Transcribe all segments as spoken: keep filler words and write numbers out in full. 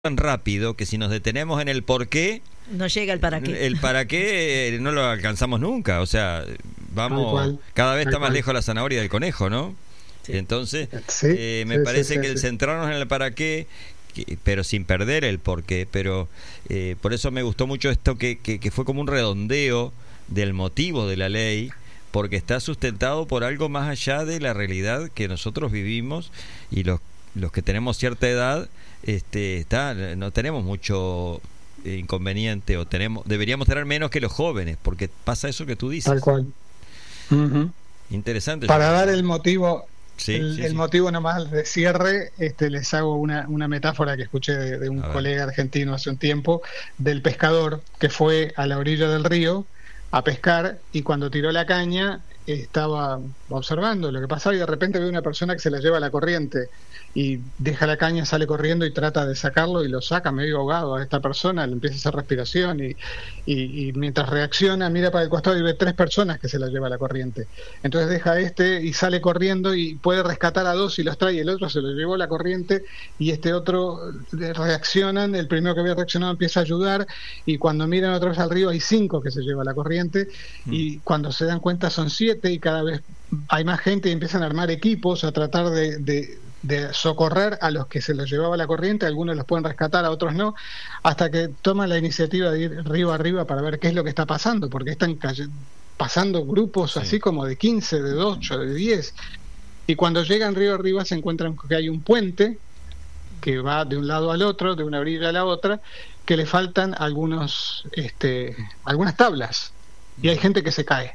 tan rápido que si nos detenemos en el por qué, no llega el para qué. El para qué no lo alcanzamos nunca. O sea, vamos, cada vez está más lejos la zanahoria del conejo, ¿no? Sí. Entonces, sí, eh, me sí, parece sí, que sí, el sí. centrarnos en el para qué, que, pero sin perder el por qué. Pero eh, por eso me gustó mucho esto que, que, que fue como un redondeo del motivo de la ley, porque está sustentado por algo más allá de la realidad que nosotros vivimos, y los los que tenemos cierta edad, este, está, no tenemos mucho inconveniente, o tenemos, deberíamos tener menos que los jóvenes, porque pasa eso que tú dices. Tal cual. Uh-huh. Interesante. Para dar el motivo, sí, el, sí, el sí. motivo nomás de cierre, este, les hago una, una metáfora que escuché de, de un A colega ver. argentino hace un tiempo, del pescador que fue a la orilla del río a pescar, y cuando tiró la caña estaba observando lo que pasaba, y de repente ve una persona que se la lleva a la corriente y deja la caña, sale corriendo y trata de sacarlo, y lo saca medio ahogado a esta persona, le empieza a hacer respiración, y, y, y mientras reacciona mira para el costado y ve tres personas que se la lleva a la corriente. Entonces deja a este y sale corriendo y puede rescatar a dos y los trae, y el otro se lo llevó a la corriente y este otro reaccionan, el primero que había reaccionado empieza a ayudar, y cuando miran otra vez al río hay cinco que se lleva a la corriente, mm. y cuando se dan cuenta son siete, y cada vez hay más gente y empiezan a armar equipos a tratar de, de de socorrer a los que se los llevaba la corriente. Algunos los pueden rescatar, a otros no, hasta que toman la iniciativa de ir río arriba para ver qué es lo que está pasando, porque están pasando grupos sí. así como de quince, de ocho, de diez, y cuando llegan río arriba se encuentran que hay un puente que va de un lado al otro, de una orilla a la otra, que le faltan algunos este, algunas tablas, y hay gente que se cae.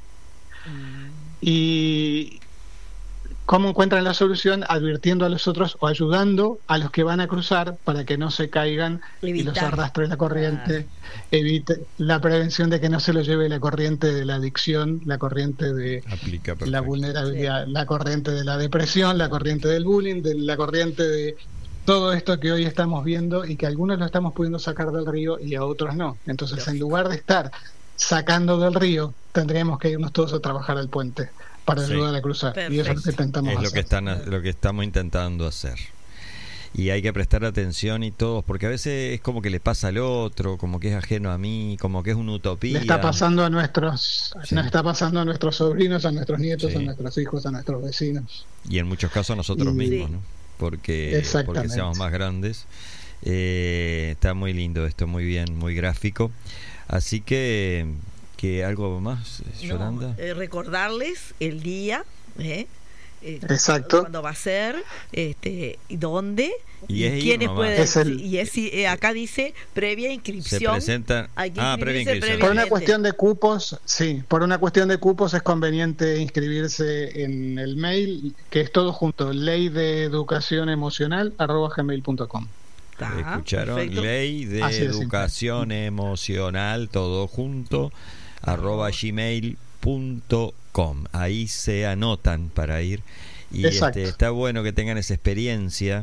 Y ¿cómo encuentran la solución? Advirtiendo a los otros o ayudando a los que van a cruzar para que no se caigan Evitar. y los arrastre la corriente. Ah. Evite la prevención de que no se lo lleve la corriente de la adicción, la corriente de la vulnerabilidad, sí. la corriente de la depresión, la corriente del bullying, de la corriente de todo esto que hoy estamos viendo, y que algunos lo estamos pudiendo sacar del río y a otros no. Entonces, Dios. en lugar de estar sacando del río, tendríamos que irnos todos a trabajar al puente para sí. ayudar a cruzar. Perfecto. Y eso es lo que intentamos es lo hacer. que están, lo que estamos intentando hacer. Y hay que prestar atención, y todos, porque a veces es como que le pasa al otro, como que es ajeno a mí, como que es una utopía. Le está pasando a nuestros, sí. nos está pasando a nuestros sobrinos, a nuestros nietos, sí. a nuestros hijos, a nuestros vecinos. Y en muchos casos a nosotros y, mismos, sí. ¿no? Porque, porque seamos más grandes. Eh, está muy lindo esto, muy bien, muy gráfico. Así que... que ¿algo más, Yolanda? No, eh, recordarles el día, ¿eh? Eh, Exacto. Cuándo va a ser, este, dónde, y, y quiénes pueden. Es el... Y es, eh, acá dice previa inscripción. Se presenta. Hay que ah, previa inscripción. Por una cuestión de cupos, sí, por una cuestión de cupos es conveniente inscribirse en el mail, que es todo junto, ley de educación emocional arroba gmail punto com. Ah, escucharon, perfecto. Ley de educación emocional, todo junto, arroba gmail punto com. Ahí se anotan para ir, y este, está bueno que tengan esa experiencia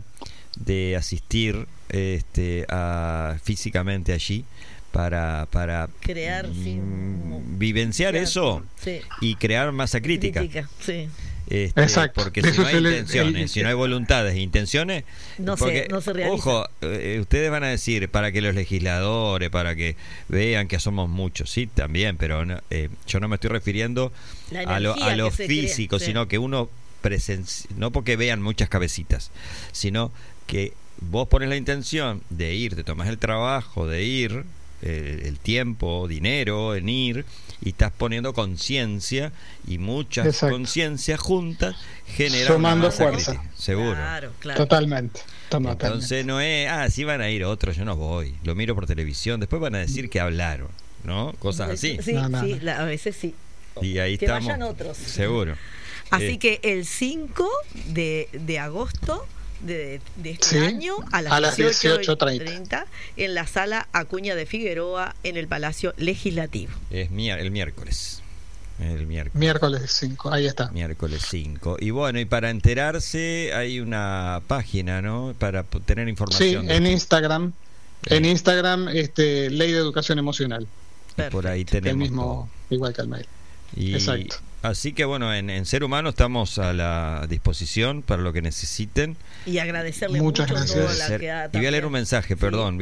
de asistir este, a, físicamente allí para, para crear, mm, sí, vivenciar crear, eso sí. y crear masa crítica. crítica sí. Este, Exacto. Porque si no hay intenciones, el, el, si no hay voluntades e intenciones, no, porque, se, no se realiza. Ojo, eh, ustedes van a decir para que los legisladores, para que vean que somos muchos, sí, también, pero no, eh, yo no me estoy refiriendo a lo, a lo físico, crea, sino sí. que uno presencia, no porque vean muchas cabecitas, sino que vos pones la intención de ir, te tomás el trabajo de ir, eh, el tiempo, dinero en ir, y estás poniendo conciencia, y muchas conciencias juntas generan sumando fuerza, crítica, seguro. Claro, claro. Totalmente. Totalmente. Entonces no es, ah, sí van a ir otros, yo no voy, lo miro por televisión, después van a decir que hablaron, ¿no? Cosas así. Sí, no, no, sí, no. La, a veces sí. Y ahí que estamos. Vayan otros. Seguro. Así eh. que el cinco de, de agosto de, de este sí, año a las, a las dieciocho treinta en la sala Acuña de Figueroa, en el Palacio Legislativo. Es mier- el miércoles. El miércoles. Miércoles cinco, ahí está. Miércoles cinco. Y bueno, y para enterarse hay una página, ¿no? Para tener información. Sí, en Instagram. Sí. En Instagram, este, Ley de Educación Emocional. Por ahí tenemos el mismo, todo. Igual que el mail. Y, Exacto. Así que bueno, en, en Ser Humano estamos a la disposición para lo que necesiten. Y agradecerle Muchas mucho gracias. toda la que ha Y voy a leer un mensaje, perdón.